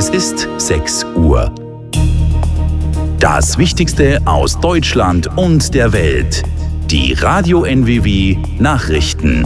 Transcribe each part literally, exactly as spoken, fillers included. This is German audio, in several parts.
Es ist sechs Uhr. Das Wichtigste aus Deutschland und der Welt. Die Radio N W W Nachrichten.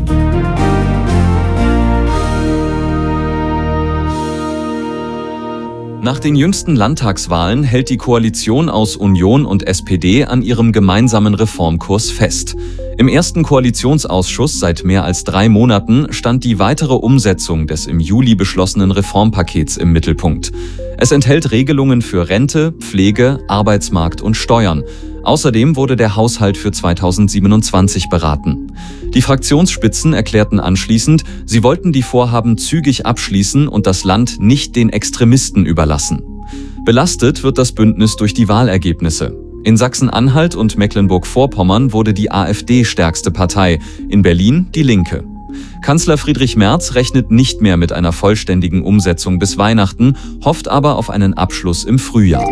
Nach den jüngsten Landtagswahlen hält die Koalition aus Union und S P D an ihrem gemeinsamen Reformkurs fest. Im ersten Koalitionsausschuss seit mehr als drei Monaten stand die weitere Umsetzung des im Juli beschlossenen Reformpakets im Mittelpunkt. Es enthält Regelungen für Rente, Pflege, Arbeitsmarkt und Steuern. Außerdem wurde der Haushalt für zweitausendsiebenundzwanzig beraten. Die Fraktionsspitzen erklärten anschließend, sie wollten die Vorhaben zügig abschließen und das Land nicht den Extremisten überlassen. Belastet wird das Bündnis durch die Wahlergebnisse. In Sachsen-Anhalt und Mecklenburg-Vorpommern wurde die AfD stärkste Partei, in Berlin die Linke. Kanzler Friedrich Merz rechnet nicht mehr mit einer vollständigen Umsetzung bis Weihnachten, hofft aber auf einen Abschluss im Frühjahr.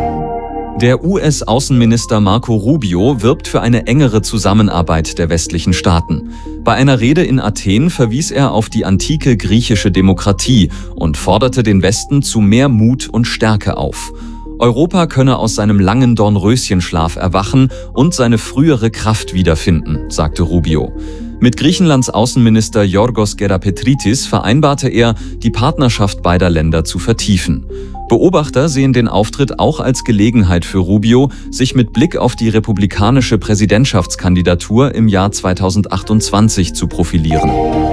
Der U S-Außenminister Marco Rubio wirbt für eine engere Zusammenarbeit der westlichen Staaten. Bei einer Rede in Athen verwies er auf die antike griechische Demokratie und forderte den Westen zu mehr Mut und Stärke auf. Europa könne aus seinem langen Dornröschenschlaf erwachen und seine frühere Kraft wiederfinden, sagte Rubio. Mit Griechenlands Außenminister Yorgos Gerapetritis vereinbarte er, die Partnerschaft beider Länder zu vertiefen. Beobachter sehen den Auftritt auch als Gelegenheit für Rubio, sich mit Blick auf die republikanische Präsidentschaftskandidatur im Jahr zweitausendachtundzwanzig zu profilieren.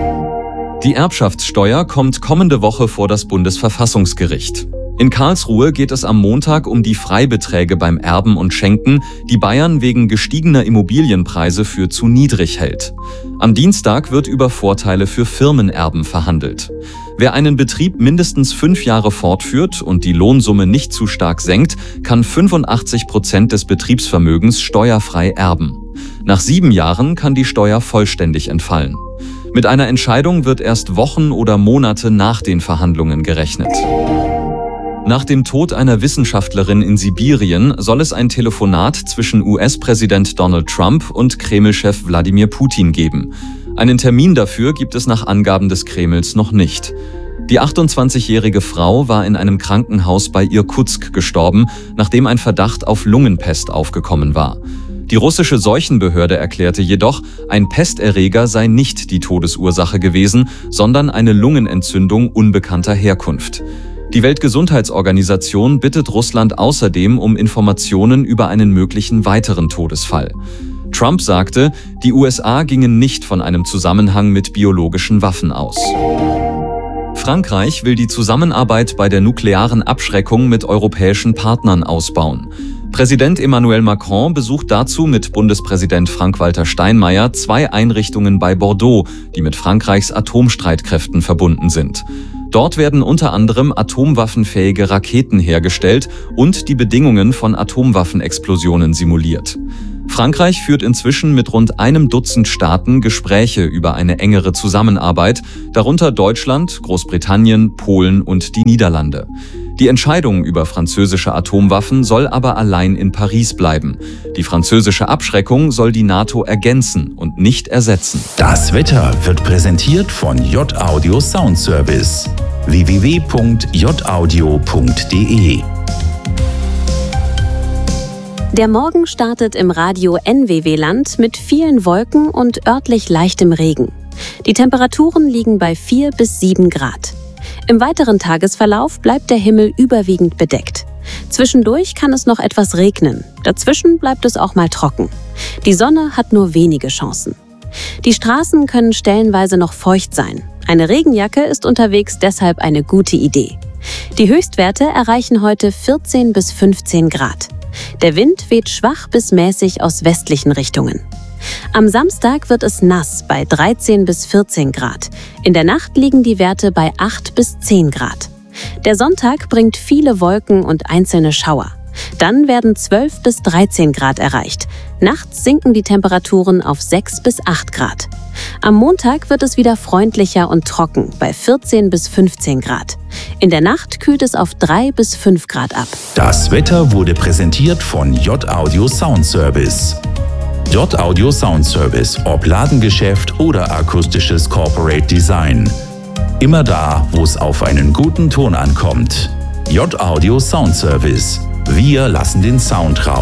Die Erbschaftssteuer kommt kommende Woche vor das Bundesverfassungsgericht. In Karlsruhe geht es am Montag um die Freibeträge beim Erben und Schenken, die Bayern wegen gestiegener Immobilienpreise für zu niedrig hält. Am Dienstag wird über Vorteile für Firmenerben verhandelt. Wer einen Betrieb mindestens fünf Jahre fortführt und die Lohnsumme nicht zu stark senkt, kann fünfundachtzig Prozent des Betriebsvermögens steuerfrei erben. Nach sieben Jahren kann die Steuer vollständig entfallen. Mit einer Entscheidung wird erst Wochen oder Monate nach den Verhandlungen gerechnet. Nach dem Tod einer Wissenschaftlerin in Sibirien soll es ein Telefonat zwischen U S-Präsident Donald Trump und Kreml-Chef Wladimir Putin geben. Einen Termin dafür gibt es nach Angaben des Kremls noch nicht. Die achtundzwanzigjährige Frau war in einem Krankenhaus bei Irkutsk gestorben, nachdem ein Verdacht auf Lungenpest aufgekommen war. Die russische Seuchenbehörde erklärte jedoch, ein Pesterreger sei nicht die Todesursache gewesen, sondern eine Lungenentzündung unbekannter Herkunft. Die Weltgesundheitsorganisation bittet Russland außerdem um Informationen über einen möglichen weiteren Todesfall. Trump sagte, die U S A gingen nicht von einem Zusammenhang mit biologischen Waffen aus. Frankreich will die Zusammenarbeit bei der nuklearen Abschreckung mit europäischen Partnern ausbauen. Präsident Emmanuel Macron besucht dazu mit Bundespräsident Frank-Walter Steinmeier zwei Einrichtungen bei Bordeaux, die mit Frankreichs Atomstreitkräften verbunden sind. Dort werden unter anderem atomwaffenfähige Raketen hergestellt und die Bedingungen von Atomwaffenexplosionen simuliert. Frankreich führt inzwischen mit rund einem Dutzend Staaten Gespräche über eine engere Zusammenarbeit, darunter Deutschland, Großbritannien, Polen und die Niederlande. Die Entscheidung über französische Atomwaffen soll aber allein in Paris bleiben. Die französische Abschreckung soll die NATO ergänzen und nicht ersetzen. Das Wetter wird präsentiert von J-Audio Sound Service. w w w punkt j audio punkt d e Der Morgen startet im Radio N W W-Land mit vielen Wolken und örtlich leichtem Regen. Die Temperaturen liegen bei vier bis sieben Grad. Im weiteren Tagesverlauf bleibt der Himmel überwiegend bedeckt. Zwischendurch kann es noch etwas regnen. Dazwischen bleibt es auch mal trocken. Die Sonne hat nur wenige Chancen. Die Straßen können stellenweise noch feucht sein. Eine Regenjacke ist unterwegs deshalb eine gute Idee. Die Höchstwerte erreichen heute vierzehn bis fünfzehn Grad. Der Wind weht schwach bis mäßig aus westlichen Richtungen. Am Samstag wird es nass bei dreizehn bis vierzehn Grad. In der Nacht liegen die Werte bei acht bis zehn Grad. Der Sonntag bringt viele Wolken und einzelne Schauer. Dann werden zwölf bis dreizehn Grad erreicht. Nachts sinken die Temperaturen auf sechs bis acht Grad. Am Montag wird es wieder freundlicher und trocken bei vierzehn bis fünfzehn Grad. In der Nacht kühlt es auf drei bis fünf Grad ab. Das Wetter wurde präsentiert von J-Audio Sound Service. J-Audio Sound Service, ob Ladengeschäft oder akustisches Corporate Design. Immer da, wo es auf einen guten Ton ankommt. J-Audio Sound Service. Wir lassen den Sound raus.